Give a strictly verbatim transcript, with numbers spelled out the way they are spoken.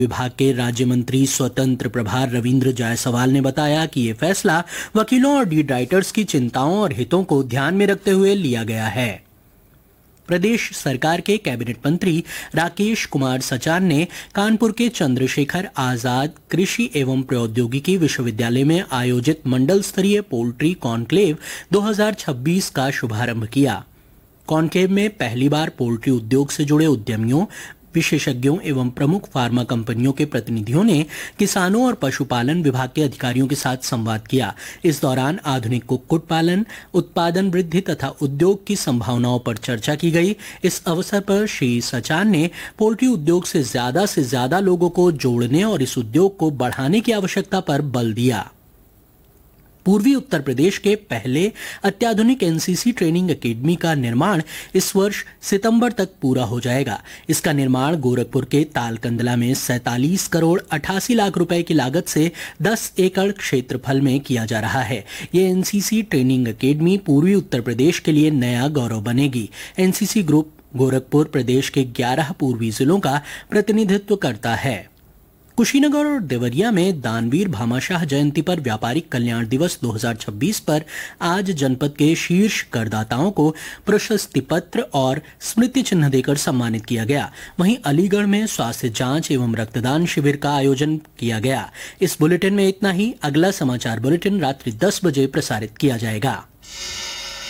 विभाग के राज्य मंत्री स्वतंत्र प्रभार रविंद्र जायसवाल ने बताया कि ये फैसला वकीलों और लीड राइटर्स की चिंताओं और हितों को ध्यान में रखते हुए लिया गया है। प्रदेश सरकार के कैबिनेट मंत्री राकेश कुमार सचान ने कानपुर के चंद्रशेखर आजाद कृषि एवं प्रौद्योगिकी विश्वविद्यालय में आयोजित मंडल स्तरीय पोल्ट्री कॉन्क्लेव दो हज़ार छब्बीस का शुभारंभ किया। कॉन्क्लेव में पहली बार पोल्ट्री उद्योग से जुड़े उद्यमियों, विशेषज्ञों एवं प्रमुख फार्मा कंपनियों के प्रतिनिधियों ने किसानों और पशुपालन विभाग के अधिकारियों के साथ संवाद किया। इस दौरान आधुनिक कुक्कुट पालन, उत्पादन वृद्धि तथा उद्योग की संभावनाओं पर चर्चा की गई। इस अवसर पर श्री सचान ने पोल्ट्री उद्योग से ज्यादा से ज्यादा लोगों को जोड़ने और इस उद्योग को बढ़ाने की आवश्यकता पर बल दिया। पूर्वी उत्तर प्रदेश के पहले अत्याधुनिक एनसीसी ट्रेनिंग एकेडमी का निर्माण इस वर्ष सितंबर तक पूरा हो जाएगा। इसका निर्माण गोरखपुर के तालकंदला में सैंतालीस करोड़ अठासी लाख रुपए की लागत से दस एकड़ क्षेत्रफल में किया जा रहा है। ये एनसीसी ट्रेनिंग एकेडमी पूर्वी उत्तर प्रदेश के लिए नया गौरव बनेगी। एनसीसी ग्रुप गोरखपुर प्रदेश के ग्यारह पूर्वी जिलों का प्रतिनिधित्व करता है। कुशीनगर और देवरिया में दानवीर भामाशाह जयंती पर व्यापारिक कल्याण दिवस दो हज़ार छब्बीस पर आज जनपद के शीर्ष करदाताओं को प्रशस्ति पत्र और स्मृति चिन्ह देकर सम्मानित किया गया। वहीं अलीगढ़ में स्वास्थ्य जांच एवं रक्तदान शिविर का आयोजन किया गया। इस बुलेटिन में इतना ही। अगला समाचार बुलेटिन रात्रि दस बजे प्रसारित किया जाएगा।